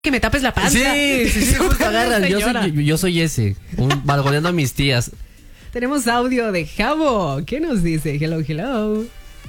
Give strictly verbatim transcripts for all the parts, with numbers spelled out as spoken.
que me tapes la panza. Sí, sí, sí, justo agarran. Yo soy, yo, yo soy ese, un balgoneando a mis tías. Tenemos audio de Javo. ¿Qué nos dice? Hello, hello.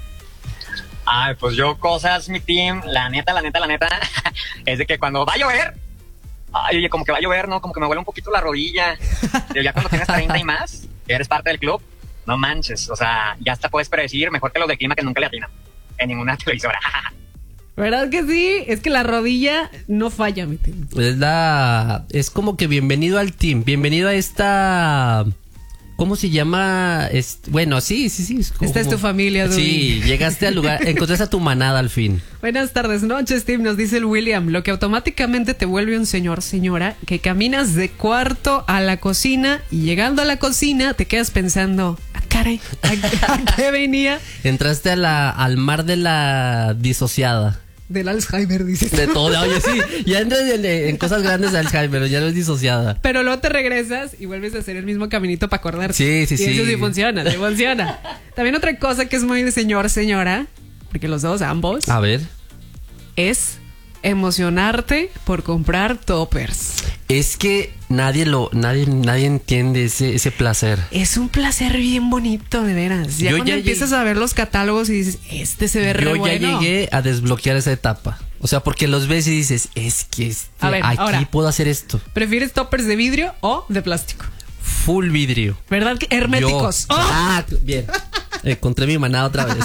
Ay, pues yo cosas, mi team, la neta, la neta, la neta, es de que cuando va a llover, ay, oye, como que va a llover, ¿no? Como que me huele un poquito la rodilla. Pero ya cuando tienes treinta y más, que eres parte del club, no manches, o sea, ya hasta puedes predecir mejor que los de clima que nunca le atinan en ninguna televisora. ¿Verdad que sí? Es que la rodilla no falla, mi team. Es la... Es como que bienvenido al team, bienvenido a esta... ¿Cómo se llama? Es, bueno, sí, sí, sí. Es como, esta es tu familia, Dui. Sí, llegaste al lugar, encontraste a tu manada al fin. Buenas tardes, noches, Tim, nos dice el William. Lo que automáticamente te vuelve un señor, señora, que caminas de cuarto a la cocina y llegando a la cocina te quedas pensando, ah, caray, ¿a, a qué venía? Entraste a la, al mar de la disociada. Del Alzheimer, dices. De todo, oye, sí, ya entras en, en cosas grandes de Alzheimer, ya no es disociada. Pero luego te regresas y vuelves a hacer el mismo caminito para acordarte. Sí, sí, y sí. Y eso sí funciona, sí funciona. También otra cosa que es muy de señor, señora, porque los dos, ambos. A ver. Es emocionarte por comprar toppers. Es que nadie lo, nadie, nadie entiende ese, ese placer. Es un placer bien bonito, de veras. Ya yo cuando ya empiezas llegué, a ver los catálogos y dices, este se ve re yo bueno. ya llegué a desbloquear esa etapa. O sea, porque los ves y dices, es que este, a ver, aquí ahora, puedo hacer esto. ¿prefieres toppers de vidrio o de plástico? Full vidrio. ¿Verdad que herméticos? Yo, ¡Oh! Ah, bien. Encontré mi manada otra vez.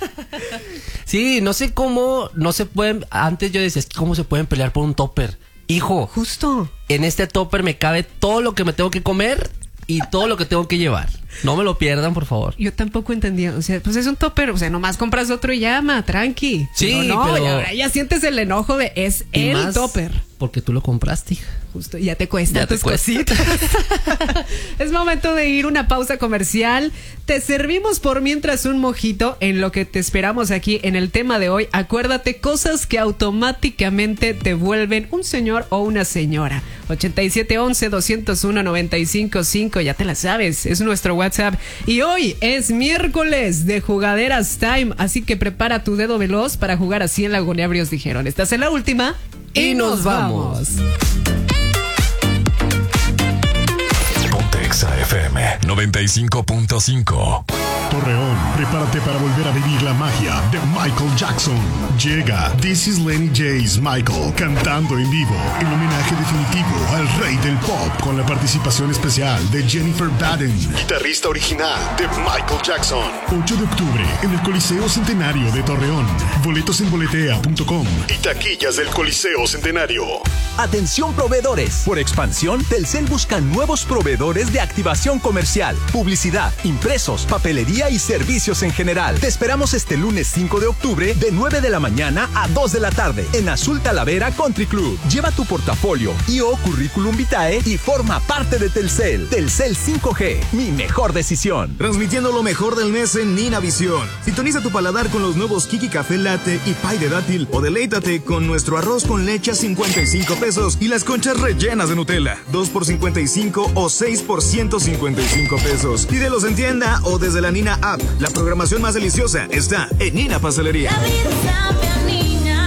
Sí, no sé cómo, no se pueden, antes yo decía, es que cómo se pueden pelear por un topper. Hijo, justo. En este topper me cabe todo lo que me tengo que comer y todo lo que tengo que llevar. No me lo pierdan, por favor. Yo tampoco entendía, o sea, pues es un topper, o sea, nomás compras otro y llama, tranqui. Sí, pero no, pero... y ahora ya sientes el enojo de es y el más topper. Porque tú lo compraste, hija. Justo, ya te cuesta ya tus te cuesta. cositas. Es momento de ir una pausa comercial. Te servimos por mientras un mojito en lo que te esperamos aquí en el tema de hoy. Acuérdate, cosas que automáticamente te vuelven un señor o una señora. ochenta y siete once, doscientos uno, noventa y cinco cinco, ya te la sabes, es nuestro WhatsApp. Y hoy es miércoles de Jugaderas Time, así que prepara tu dedo veloz para jugar así en Laguneabrios dijeron. Estás en la última y, y nos vamos. Ponte Exa F M noventa y cinco punto cinco. Torreón, prepárate para volver a vivir la magia de Michael Jackson. Llega This is Lenny J's Michael cantando en vivo, el homenaje definitivo al rey del pop con la participación especial de Jennifer Baden, guitarrista original de Michael Jackson. ocho de octubre en el Coliseo Centenario de Torreón. Boletos en boletea punto com y taquillas del Coliseo Centenario. Atención proveedores. Por expansión, Telcel busca nuevos proveedores de activación comercial, publicidad, impresos, papelería y servicios en general. Te esperamos este lunes cinco de octubre de nueve de la mañana a dos de la tarde en Azul Talavera Country Club. Lleva tu portafolio y o currículum vitae y forma parte de Telcel. Telcel cinco G, mi mejor decisión. Transmitiendo lo mejor del mes en Nina Visión. Sintoniza tu paladar con los nuevos Kiki Café Latte y Pie de Dátil o deleítate con nuestro arroz con leche a cincuenta y cinco pesos y las conchas rellenas de Nutella, dos por cincuenta y cinco o seis por ciento cincuenta y cinco pesos. Pídelos en tienda o desde la Nina App. La programación más deliciosa está en Nina Pastelería. La vida sabe a Nina.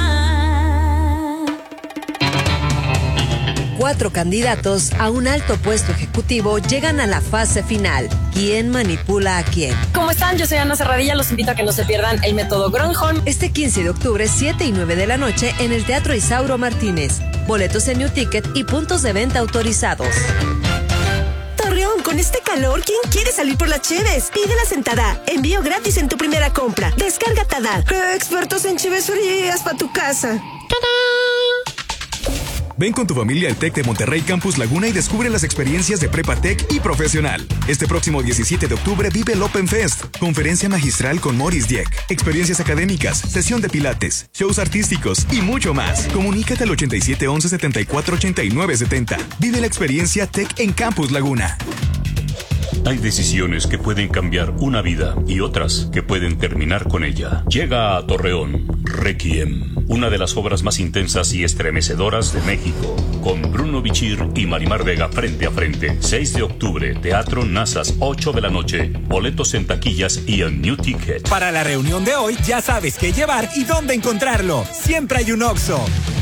Cuatro candidatos a un alto puesto ejecutivo llegan a la fase final. ¿Quién manipula a quién? ¿Cómo están? Yo soy Ana Serradilla. Los invito a que no se pierdan el método Gronholm. Este quince de octubre, siete y nueve de la noche en el Teatro Isauro Martínez. Boletos en New Ticket y puntos de venta autorizados. Torreón, con este calor, ¿quién quiere salir por las cheves? Pídela sentada. Envío gratis en tu primera compra. Descarga Tada. Expertos en cheves frías para tu casa. ¡Tada! Ven con tu familia al TEC de Monterrey Campus Laguna y descubre las experiencias de Prepa Tech y Profesional. Este próximo diecisiete de octubre vive el Open Fest, conferencia magistral con Maurice Dieck, experiencias académicas, sesión de pilates, shows artísticos y mucho más. Comunícate al ochenta y siete once, setenta y cuatro ochenta y nueve setenta. Vive la experiencia Tech en Campus Laguna. Hay decisiones que pueden cambiar una vida y otras que pueden terminar con ella. Llega a Torreón Requiem, una de las obras más intensas y estremecedoras de México, con Bruno Bichir y Marimar Vega frente a frente. seis de octubre, Teatro Nazas, ocho de la noche. Boletos en taquillas y en New Ticket. Para la reunión de hoy ya sabes qué llevar y dónde encontrarlo. Siempre hay un Oxxo.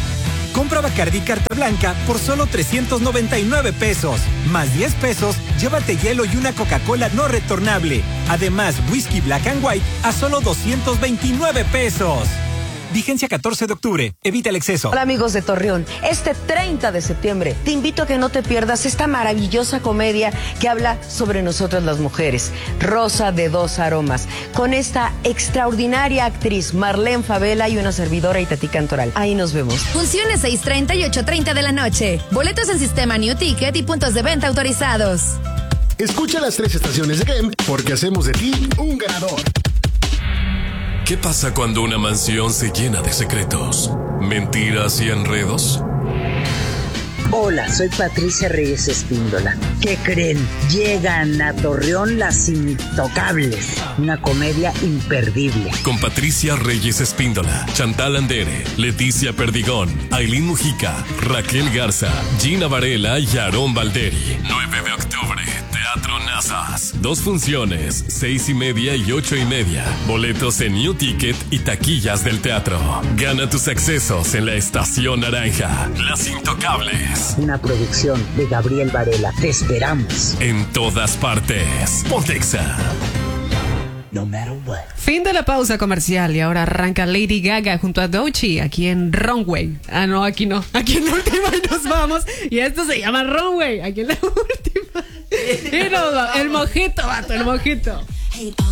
Compra Bacardí Carta Blanca por solo trescientos noventa y nueve pesos. Más diez pesos, llévate hielo y una Coca-Cola no retornable. Además, whisky Black and White a solo doscientos veintinueve pesos. Vigencia catorce de octubre. Evita el exceso. Hola amigos de Torreón. Este treinta de septiembre te invito a que no te pierdas esta maravillosa comedia que habla sobre nosotras las mujeres. Rosa de dos aromas. Con esta extraordinaria actriz Marlene Favela y una servidora Itatí Cantoral. Ahí nos vemos. Funciones seis treinta y ocho treinta de la noche. Boletos en sistema New Ticket y puntos de venta autorizados. Escucha las tres estaciones de Gem porque hacemos de ti un ganador. ¿Qué pasa cuando una mansión se llena de secretos, mentiras y enredos? Hola, soy Patricia Reyes Espíndola. ¿Qué creen? Llegan a Torreón Las Intocables, una comedia imperdible. Con Patricia Reyes Espíndola, Chantal Andere, Leticia Perdigón, Ailín Mujica, Raquel Garza, Gina Varela y Aarón Valderi. nueve de octubre, Teatro Nazas. Dos funciones, seis y media y ocho y media. Boletos en New Ticket y taquillas del teatro. Gana tus accesos en la Estación Naranja. Las Intocables. Una producción de Gabriel Varela. Te esperamos. En todas partes. Pontexa. No matter what. Fin de la pausa comercial y ahora arranca Lady Gaga junto a Doechii aquí en Runway. Ah, no, aquí no. Aquí en la última y nos vamos. Y esto se llama Runway. Aquí en la última. Y nos va. El mojito, vato, el mojito.